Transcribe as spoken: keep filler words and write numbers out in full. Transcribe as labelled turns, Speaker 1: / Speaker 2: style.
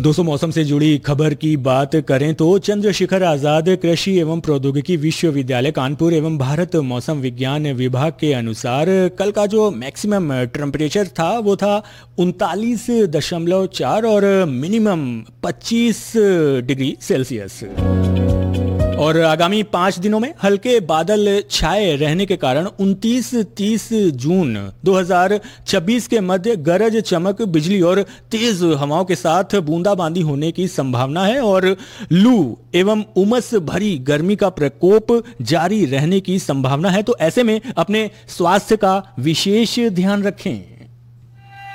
Speaker 1: दोस्तों, मौसम से जुड़ी खबर की बात करें तो चंद्रशेखर आजाद कृषि एवं प्रौद्योगिकी विश्वविद्यालय कानपुर एवं भारत मौसम विज्ञान विभाग के अनुसार कल का जो मैक्सिमम टेम्परेचर था वो था उनतालीस दशमलव चार और मिनिमम पच्चीस डिग्री सेल्सियस। और आगामी पाँच दिनों में हल्के बादल छाए रहने के कारण उनतीस तीस जून दो हज़ार छब्बीस के मध्य गरज चमक बिजली और तेज हवाओं के साथ बूंदाबांदी होने की संभावना है और लू एवं उमस भरी गर्मी का प्रकोप जारी रहने की संभावना है। तो ऐसे में अपने स्वास्थ्य का विशेष ध्यान रखें।